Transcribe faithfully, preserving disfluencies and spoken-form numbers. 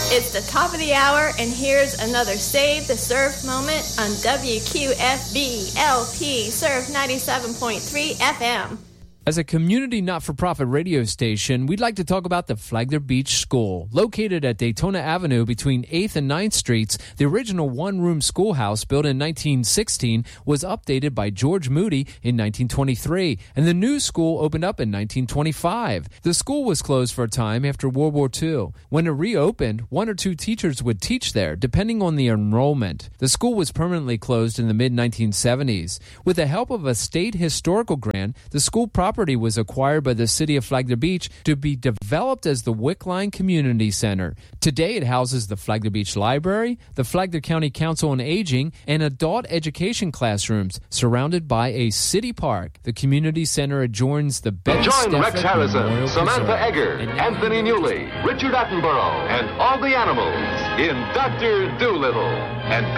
It's the top of the hour, and here's another Save the Surf moment on W Q F B L P Surf ninety-seven point three F M. As a community not-for-profit radio station, we'd like to talk about the Flagler Beach School. Located at Daytona Avenue between eighth and ninth Streets, the original one-room schoolhouse built in nineteen sixteen was updated by George Moody in nineteen twenty-three, and the new school opened up in nineteen twenty-five. The school was closed for a time after World War Two. When it reopened, one or two teachers would teach there, depending on the enrollment. The school was permanently closed in the mid nineteen seventies. With the help of a state historical grant, the school property was acquired by the city of Flagler Beach to be developed as the Wickline Community Center. Today it houses the Flagler Beach Library, the Flagler County Council on Aging, and adult education classrooms surrounded by a city park. The community center adjoins the Betty Join Stefford Rex Harrison, Memorial Samantha Preserve. Egger, And Anthony Newley, Richard Attenborough, and all the animals in Doctor Dolittle. And